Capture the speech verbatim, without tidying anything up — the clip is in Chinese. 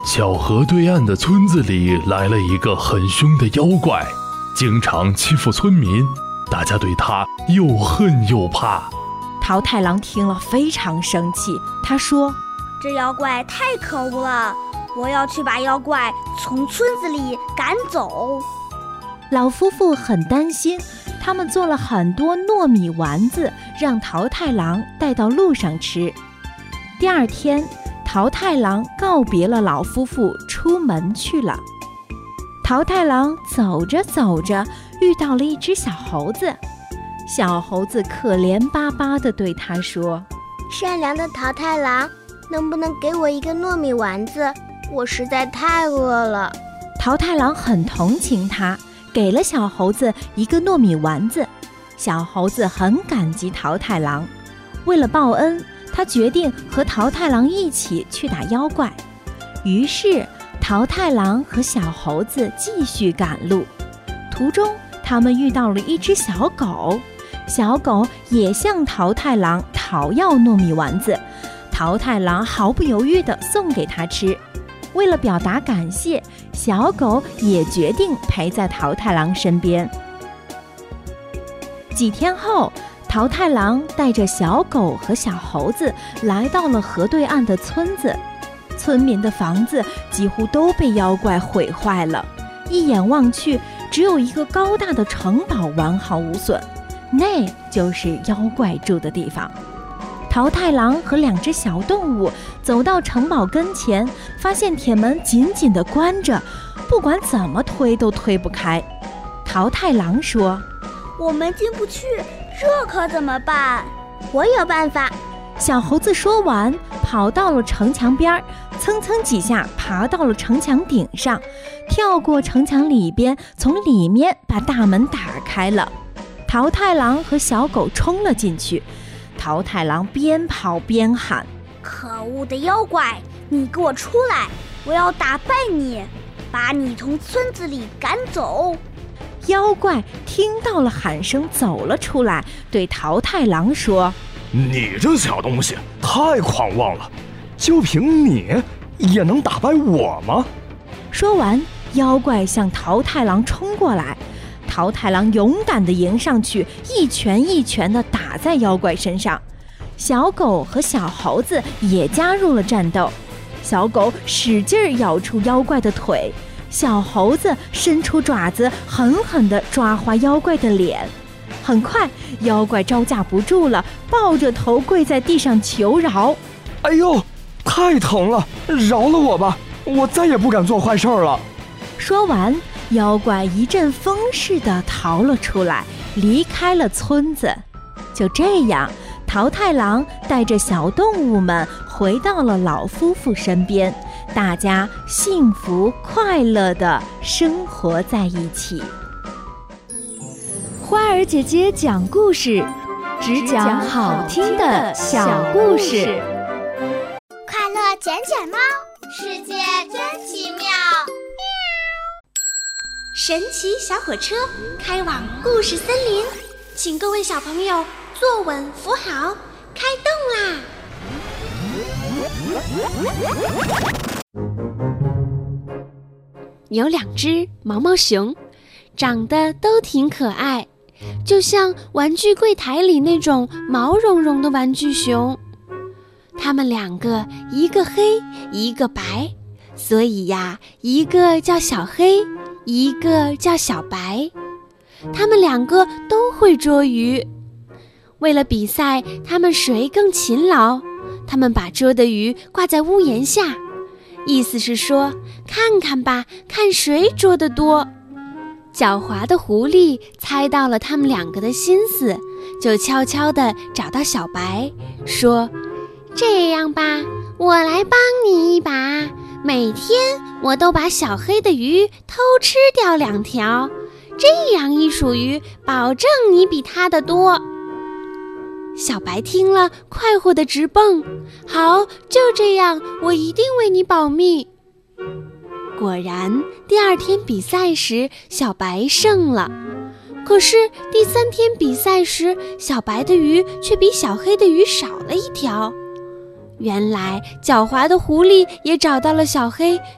小河对岸的村子里来了一个很凶的妖怪，经常欺负村民，大家对他又恨又怕。 桃太郎听了非常生气，他说： 这妖怪太可恶了，我要去把妖怪从村子里赶走。 老夫妇很担心，他们做了很多糯米丸子，让桃太郎带到路上吃。第二天，桃太郎告别了老夫妇，出门去了。桃太郎走着走着，遇到了一只小猴子。小猴子可怜巴巴地对他说： 善良的桃太郎，能不能给我一个糯米丸子？我实在太饿了。 桃太郎很同情他，给了小猴子一个糯米丸子。小猴子很感激桃太郎，为了报恩，他决定和桃太郎一起去打妖怪。于是桃太郎和小猴子继续赶路，途中他们遇到了一只小狗，小狗也向桃太郎讨要糯米丸子，桃太郎毫不犹豫地送给他吃。为了表达感谢，小狗也决定陪在桃太郎身边。几天后，桃太郎带着小狗和小猴子来到了河对岸的村子。村民的房子几乎都被妖怪毁坏了，一眼望去，只有一个高大的城堡完好无损，那就是妖怪住的地方。桃太郎和两只小动物走到城堡跟前，发现铁门紧紧地关着，不管怎么推都推不开。桃太郎说： 我们进不去，这可怎么办？ 我有办法。 小猴子说完，跑到了城墙边，蹭蹭几下爬到了城墙顶上，跳过城墙里边，从里面把大门打开了。桃太郎和小狗冲了进去，桃太郎边跑边喊： 可恶的妖怪，你给我出来，我要打败你，把你从村子里赶走。 妖怪听到了喊声，走了出来，对桃太郎说： 你这小东西太狂妄了，就凭你也能打败我吗？ 说完，妖怪向桃太郎冲过来，桃太郎勇敢地迎上去，一拳一拳地打在妖怪身上。小狗和小猴子也加入了战斗，小狗使劲咬出妖怪的腿，小猴子伸出爪子，狠狠地抓花妖怪的脸。很快，妖怪招架不住了，抱着头跪在地上求饶： 哎呦，太疼了，饶了我吧，我再也不敢做坏事了。 说完，妖怪一阵风似的逃了出来，离开了村子。就这样，桃太郎带着小动物们回到了老夫妇身边，大家幸福快乐地生活在一起。 花儿姐姐讲故事，只讲好听的小故事。 快乐捡捡猫，世界真奇妙。 神奇小火车开往故事森林，请各位小朋友坐稳扶好，开动啦！有两只毛毛熊，长得都挺可爱，就像玩具柜台里那种毛茸茸的玩具熊。它们两个一个黑一个白，所以呀，一个叫小黑，一个叫小白。它们两个都会捉鱼。为了比赛它们谁更勤劳，它们把捉的鱼挂在屋檐下，意思是说，看看吧，看谁捉得多。狡猾的狐狸猜到了他们两个的心思，就悄悄地找到小白，说：这样吧，我来帮你一把，每天我都把小黑的鱼偷吃掉两条，这样一数鱼，保证你比他的多。小白听了，快活得直蹦，好，就这样，我一定为你保密。果然，第二天比赛时，小白胜了。可是第三天比赛时，小白的鱼却比小黑的鱼少了一条。原来，狡猾的狐狸也找到了小黑，